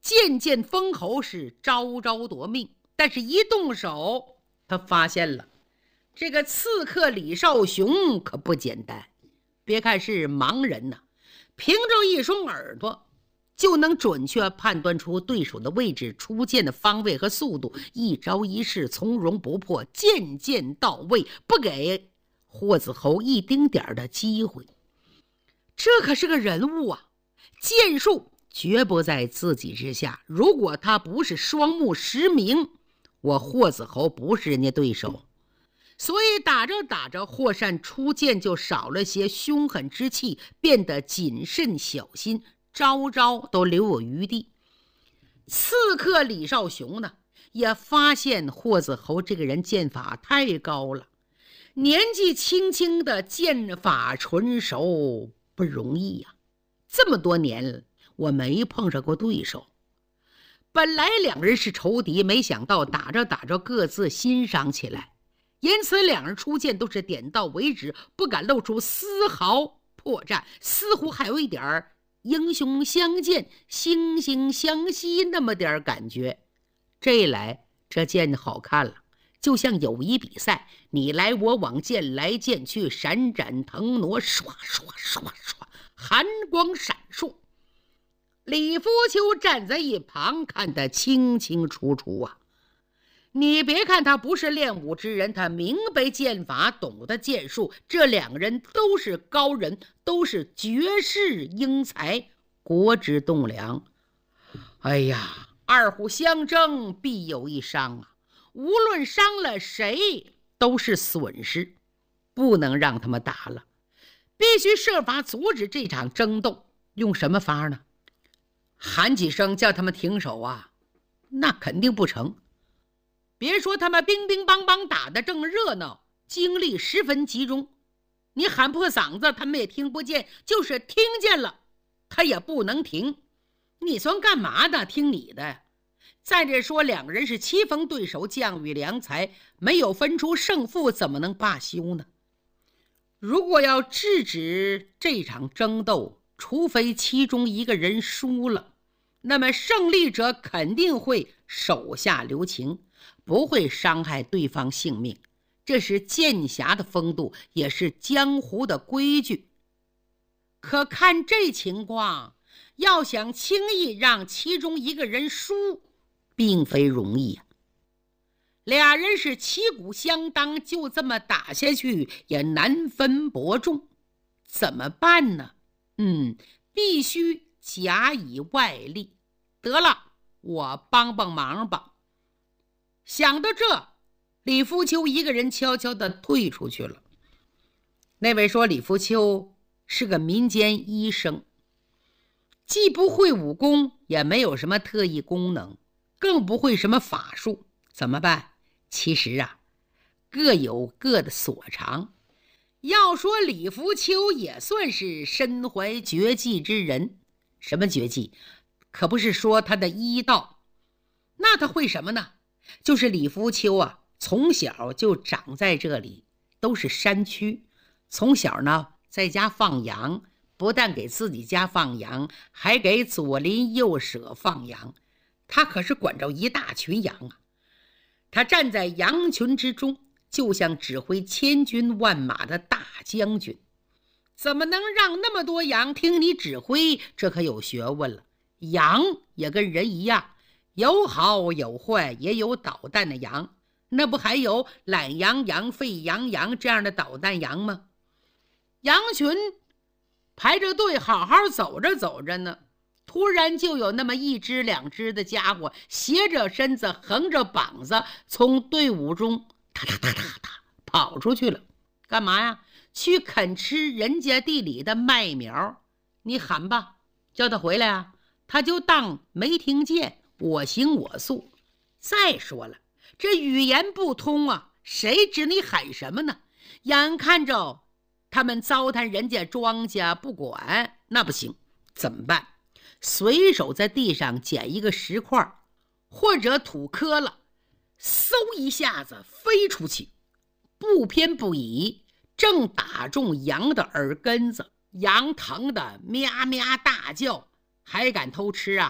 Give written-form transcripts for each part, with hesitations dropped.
件件封侯，是招招夺命。但是一动手，他发现了这个刺客李少雄可不简单。别看是盲人呢，凭着一双耳朵就能准确判断出对手的位置、出剑的方位和速度，一招一式从容不迫，件件到位，不给霍子侯一丁点的机会。这可是个人物啊，剑术绝不在自己之下。如果他不是双目失明，我霍子侯不是人家对手。所以打着打着，霍善出剑就少了些凶狠之气，变得谨慎小心，招招都留有余地。刺客李少雄呢，也发现霍子侯这个人剑法太高了，年纪轻轻的剑法纯熟不容易呀。这么多年我没碰上过对手。本来两人是仇敌，没想到打着打着各自欣赏起来，因此两人出剑都是点到为止，不敢露出丝毫破绽，似乎还有一点英雄相见惺惺相惜那么点感觉。这一来这剑好看了，就像友谊比赛，你来我往，剑来剑去，闪展腾挪，唰唰唰唰，寒光闪烁。李福秋站在一旁看得清清楚楚啊。你别看他不是练武之人，他明白剑法，懂得剑术。这两个人都是高人，都是绝世英才，国之栋梁。哎呀，二虎相争必有一伤啊，无论伤了谁都是损失，不能让他们打了，必须设法阻止这场争斗。用什么法呢？喊几声叫他们停手啊，那肯定不成。别说他们乒乒乓乓打得正热闹，精力十分集中，你喊破嗓子他们也听不见，就是听见了他也不能停。你算干嘛的？听你的。再者说两个人是棋逢对手，将遇良才，没有分出胜负，怎么能罢休呢？如果要制止这场争斗，除非其中一个人输了，那么胜利者肯定会手下留情，不会伤害对方性命。这是剑侠的风度，也是江湖的规矩。可看这情况，要想轻易让其中一个人输，并非容易啊。俩人是旗鼓相当，就这么打下去也难分伯仲。怎么办呢？必须假以外力。得了，我帮帮忙吧。想到这，李福秋一个人悄悄地退出去了。那位说李福秋是个民间医生，既不会武功，也没有什么特异功能，更不会什么法术，怎么办？其实啊，各有各的所长。要说李福秋也算是身怀绝技之人。什么绝技？可不是说他的医道。那他会什么呢？就是李福秋啊，从小就长在这里，都是山区。从小呢，在家放羊，不但给自己家放羊，还给左邻右舍放羊。他可是管着一大群羊啊。他站在羊群之中，就像指挥千军万马的大将军。怎么能让那么多羊听你指挥？这可有学问了。羊也跟人一样，有好有坏，也有捣蛋的羊。那不还有懒羊羊、沸羊羊这样的捣蛋羊吗？羊群排着队好好走着走着呢，突然就有那么一只两只的家伙斜着身子横着膀子从队伍中哒哒哒哒哒跑出去了。干嘛呀？去啃吃人家地里的麦苗。你喊吧，叫他回来啊，他就当没听见，我行我素。再说了，这语言不通啊，谁知你喊什么呢？眼看着他们糟蹋人家庄稼不管，那不行，怎么办？随手在地上捡一个石块或者土磕了，嗖一下子飞出去，不偏不倚，正打中羊的耳根子。羊疼得咩咩大叫，还敢偷吃啊？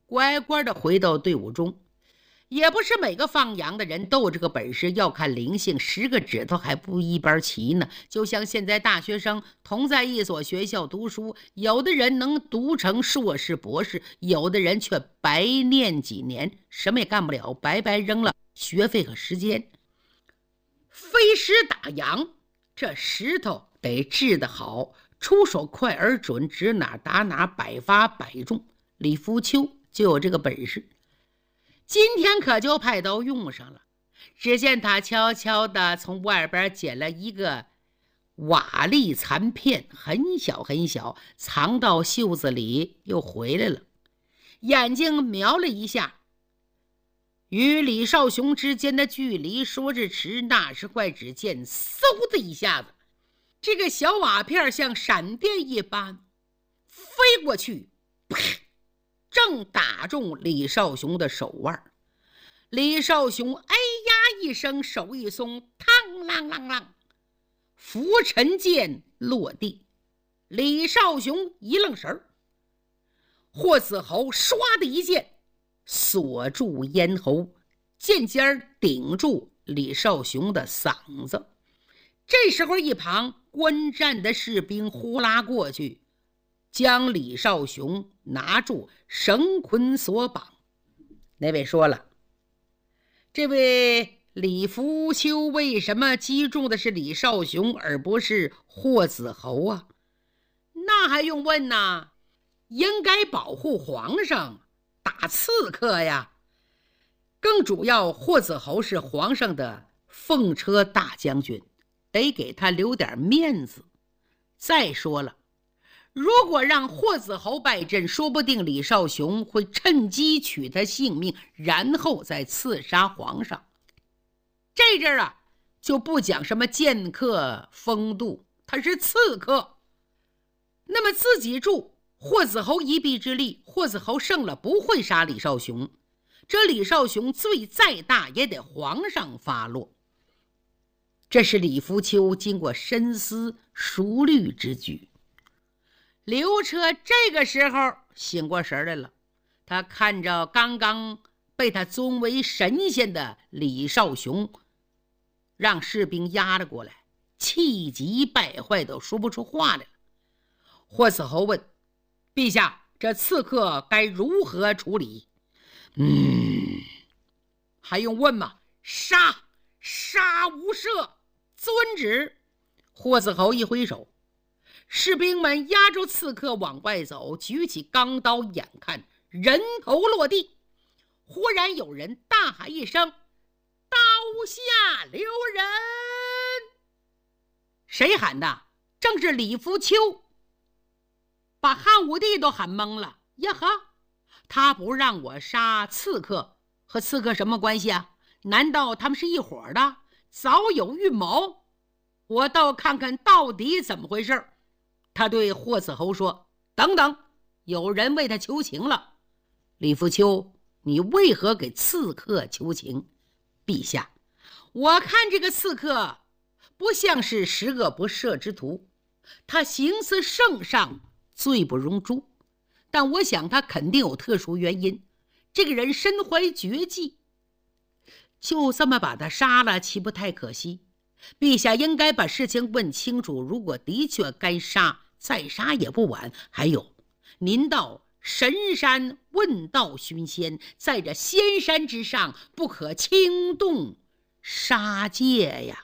乖乖的回到队伍中。也不是每个放羊的人都有这个本事，要看灵性，10个指头还不一般齐呢。就像现在大学生同在一所学校读书，有的人能读成硕士博士，有的人却白念几年，什么也干不了，白白扔了学费和时间。飞石打羊，这石头得治得好，出手快而准，指哪打哪，百发百中。李福丘就有这个本事，今天可就派刀用上了。只见他悄悄地从外边捡了一个瓦砾残片，很小很小，藏到袖子里，又回来了，眼睛瞄了一下与李少雄之间的距离，说时迟那时快，只见嗖的一下子，这个小瓦片像闪电一般飞过去，正打中李少雄的手腕。李少雄哎呀一声，手一松，嘡啷啷啷，浮尘剑落地。李少雄一愣神儿，霍子豪唰的一剑锁住咽喉，剑尖顶住李少雄的嗓子。这时候一旁观战的士兵呼啦过去，将李少雄拿住，绳捆索绑。那位说了，这位李福丘为什么击中的是李少雄而不是霍子侯啊？那还用问呐？应该保护皇上，打刺客呀。更主要，霍子侯是皇上的奉车大将军，得给他留点面子。再说了，如果让霍子侯败阵，说不定李少雄会趁机取他性命，然后再刺杀皇上。这阵儿啊，就不讲什么剑客风度，他是刺客。那么自己助霍子侯一臂之力，霍子侯胜了不会杀李少雄，这李少雄罪再大也得皇上发落。这是李福丘经过深思熟虑之举。刘彻这个时候醒过神来了，他看着刚刚被他尊为神仙的李少雄，让士兵压了过来，气急败坏都说不出话来了。霍子侯问：陛下，这刺客该如何处理？还用问吗？杀，杀无赦，遵旨。霍子侯一挥手，士兵们压住刺客往外走，举起钢刀，眼看人头落地，忽然有人大喊一声：刀下留人！谁喊的？正是李福丘，把汉武帝都喊懵了。呀呵，他不让我杀刺客，和刺客什么关系啊？难道他们是一伙的，早有预谋？我倒看看到底怎么回事。他对霍子侯说：等等，有人为他求情了。李福丘，你为何给刺客求情？陛下，我看这个刺客不像是十恶不赦之徒，他行刺圣上，罪不容诛，但我想他肯定有特殊原因。这个人身怀绝技，就这么把他杀了，岂不太可惜？陛下应该把事情问清楚，如果的确该杀，再杀也不晚。还有，您到神山问道寻仙，在这仙山之上，不可轻动杀戒呀。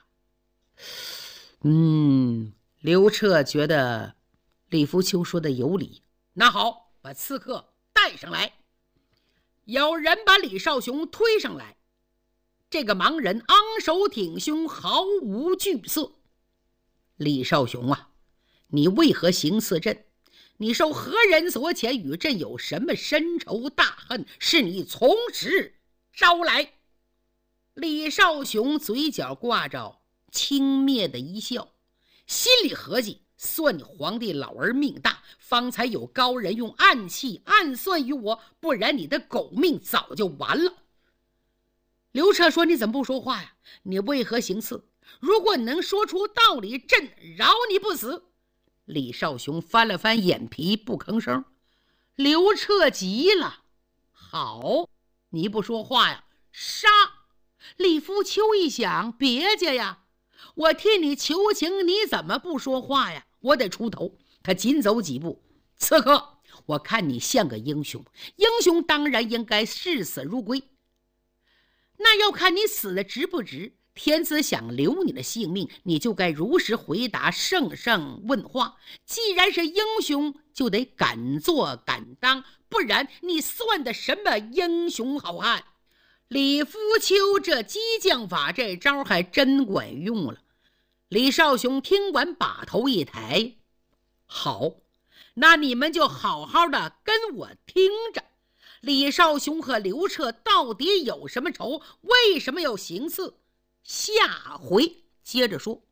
刘彻觉得李福丘说的有理。那好，把刺客带上来。有人把李少雄推上来，这个盲人昂首挺胸，毫无惧色。李少雄啊，你为何行刺朕？你受何人所遣？与朕有什么深仇大恨？是你从实招来？李少雄嘴角挂着轻蔑的一笑，心里合计：算你皇帝老儿命大，方才有高人用暗器暗算于我，不然你的狗命早就完了。刘彻说：你怎么不说话呀？你为何行刺？如果你能说出道理，朕饶你不死。李少雄翻了翻眼皮，不吭声。刘彻急了： 好，你不说话呀，杀！李福秋一想，别介呀，我替你求情，你怎么不说话呀？我得出头。他紧走几步，刺客，我看你像个英雄，英雄当然应该视死如归，那要看你死的值不值。天子想留你的性命，你就该如实回答圣上问话。既然是英雄，就得敢做敢当，不然你算的什么英雄好汉？李福秋这激将法，这招还真管用了。李少雄听完，把头一抬，好，那你们就好好的跟我听着，李少雄和刘彻到底有什么仇？为什么要行刺？下回接着说。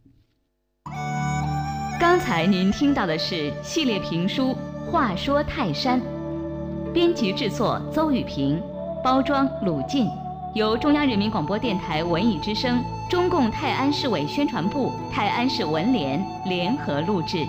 刚才您听到的是系列评书《话说泰山》，编辑制作邹玉平，包装鲁进，由中央人民广播电台文艺之声、中共泰安市委宣传部、泰安市文联联合录制。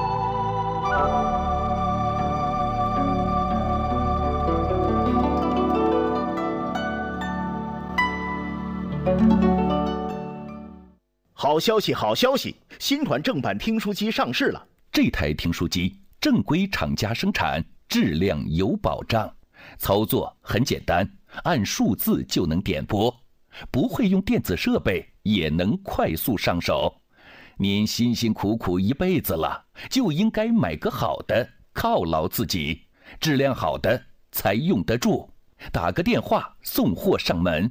好消息，好消息！新款正版听书机上市了。 这台听书机正规厂家生产，质量有保障，操作很简单，按数字就能点播，不会用电子设备也能快速上手。您辛辛苦苦一辈子了，就应该买个好的，犒劳自己。质量好的才用得住。打个电话送货上门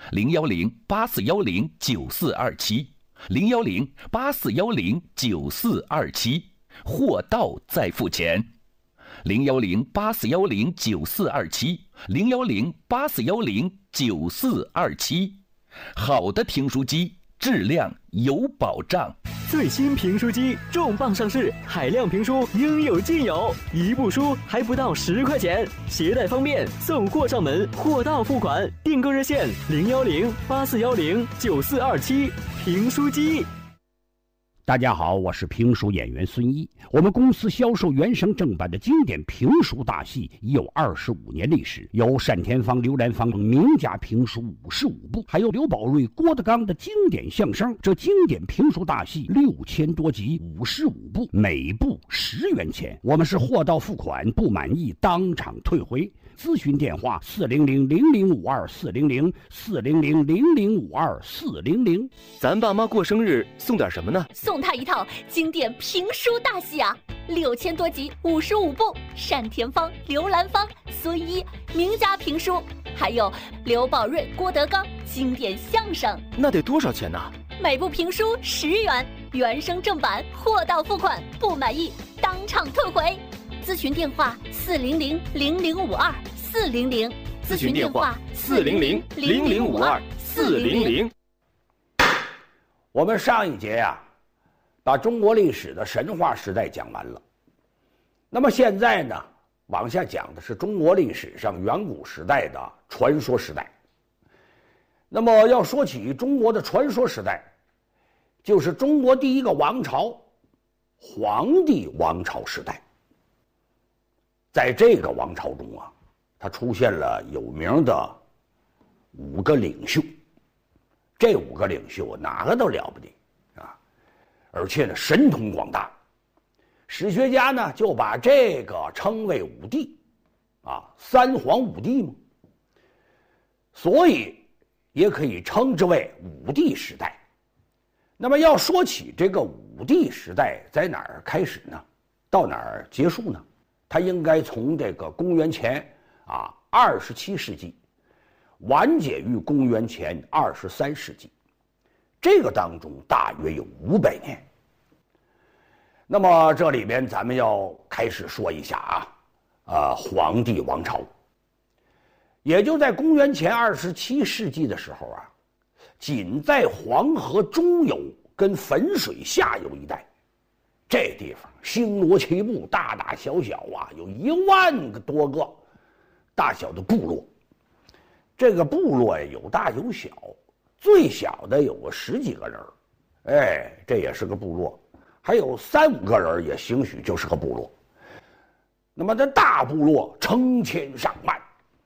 ，010-8410-9427，010-8410-9427，货到再付钱。010-8410-9427，010-8410-9427，好的听书机，质量有保障。 最新评书机重磅上市，海量评书应有尽有，一部书还不到10块钱，携带方便，送货上门，货到付款。订购热线010-8410-9427，评书机。 大家好，我是评书演员孙一。我们公司销售原声正版的经典评书大戏已有25年历史，有单田芳、刘兰芳名家评书55部，还有刘宝瑞、郭德纲的经典相声。这经典评书大戏6000多集，55部，每部10元钱。我们是货到付款，不满意当场退回。咨询电话400-0052-400，400-0052-400。 咱爸妈过生日送点什么呢？ 送他一套经典评书大戏啊，6000多集，55部，单田芳、刘兰芳、孙一名家评书，还有刘宝瑞、郭德纲经典相声。 那得多少钱呢？ 每部评书10元，原声正版，货到付款，不满意当场退回。咨询电话400-0052-400， 咨询电话400-0052-400。 我们上一节呀，把中国历史的神话时代讲完了。那么现在呢，往下讲的是中国历史上远古时代的传说时代。那么要说起中国的传说时代，就是中国第一个王朝——黄帝王朝时代。在这个王朝中啊，它出现了有名的5个领袖。这5个领袖哪个都了不得啊，而且呢神通广大。史学家呢就把这个称为5帝啊，3皇5帝嘛，所以也可以称之为5帝时代。那么要说起这个5帝时代在哪儿开始呢？到哪儿结束呢？它应该从这个公元前27世纪完结于公元前23世纪，这个当中大约有500年。那么这里边咱们要开始说一下黄帝王朝。也就在公元前27世纪的时候啊，仅在黄河中游跟汾水下游一带，这地方星罗棋布，大大小小有1万多个大小的部落。这个部落有大有小，最小的有个10几个人，这也是个部落。还有3、5个人也兴许就是个部落。那么这大部落成千上万，